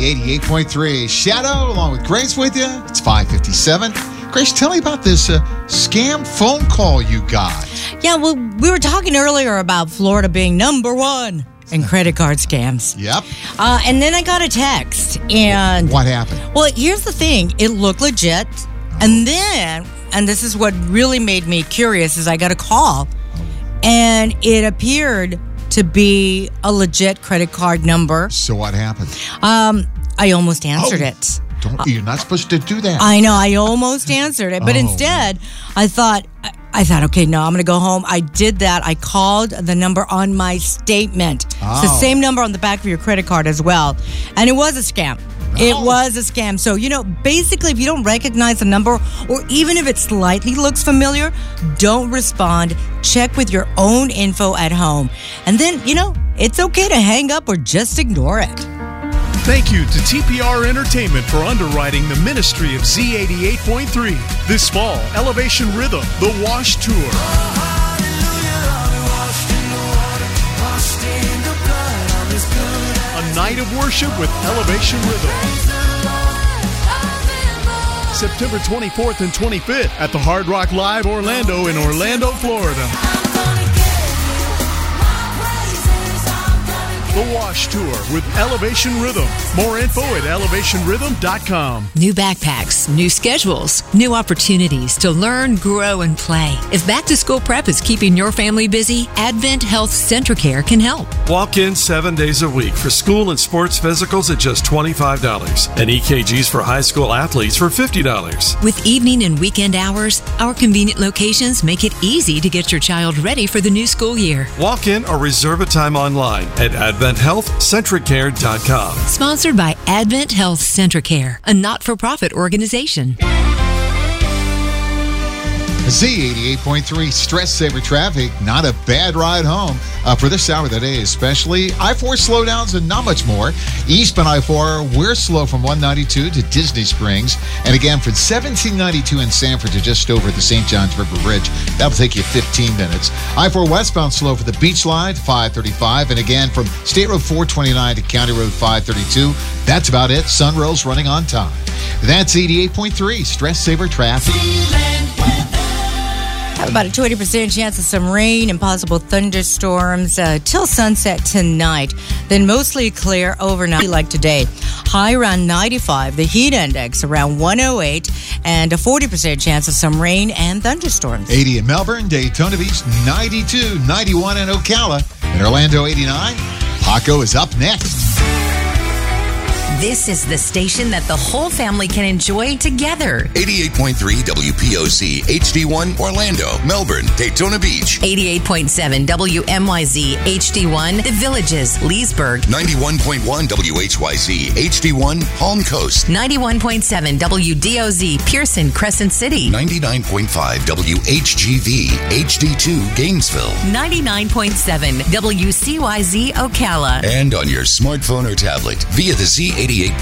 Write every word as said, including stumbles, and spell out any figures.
eighty-eight point three. Shadow, along with Grace with you. It's five fifty-seven. Grace, tell me about this uh, scam phone call you got. Yeah, well, we were talking earlier about Florida being number one in credit card scams. Yep. Uh, and then I got a text. And what happened? Well, here's the thing. It looked legit. And then, and this is what really made me curious, is I got a call. And it appeared to be a legit credit card number. So what happened? Um, I almost answered oh. it. Don't, you're not supposed to do that. I know. I almost answered it. But oh. instead, I thought, I thought, okay, no, I'm going to go home. I did that. I called the number on my statement. Oh. It's the same number on the back of your credit card as well. And it was a scam. Oh. It was a scam. So, you know, basically, if you don't recognize the number, or even if it slightly looks familiar, don't respond. Check with your own info at home. And then, you know, it's okay to hang up or just ignore it. Thank you to T P R Entertainment for underwriting the ministry of Z eighty-eight point three. This fall, Elevation Rhythm, The Wash Tour. A night of worship with Elevation Rhythm. September twenty-fourth and twenty-fifth at the Hard Rock Live Orlando in Orlando, Florida. The Wash Tour with Elevation Rhythm. More info at elevation rhythm dot com. New backpacks, new schedules, new opportunities to learn, grow, and play. If back to school prep is keeping your family busy, Advent Health Centricare can help. Walk in seven days a week for school and sports physicals at just twenty-five dollars and E K Gs for high school athletes for fifty dollars. With evening and weekend hours, our convenient locations make it easy to get your child ready for the new school year. Walk in or reserve a time online at advent health centricare dot com. Sponsored by Advent Health Centricare, a not-for-profit organization. Z eighty-eight point three stress saver traffic. Not a bad ride home uh, for this hour of the day, especially. I four slowdowns and not much more. Eastbound I four, we're slow from one ninety-two to Disney Springs. And again, from seventeen ninety-two in Sanford to just over the Saint Johns River Bridge. That'll take you fifteen minutes. I four westbound slow for the Beach Line, five thirty-five. And again, from State Road four twenty-nine to County Road five thirty-two. That's about it. Sunrail's running on time. That's eighty-eight point three stress saver traffic. Have about a twenty percent chance of some rain and possible thunderstorms uh, till sunset tonight. Then mostly clear overnight like today. High around ninety-five. The heat index around one oh eight. And a forty percent chance of some rain and thunderstorms. eighty in Melbourne, Daytona Beach, ninety-two, ninety-one in Ocala. In Orlando, eighty-nine. Paco is up next. This is the station that the whole family can enjoy together. eighty-eight point three W P O C H D one Orlando, Melbourne, Daytona Beach. eighty-eight point seven W M Y Z H D one The Villages, Leesburg. ninety-one point one W H Y Z H D one Palm Coast. ninety-one point seven W D O Z Pearson, Crescent City. ninety-nine point five W H G V H D two Gainesville. ninety-nine point seven W C Y Z Ocala. And on your smartphone or tablet via the Z eighty-eight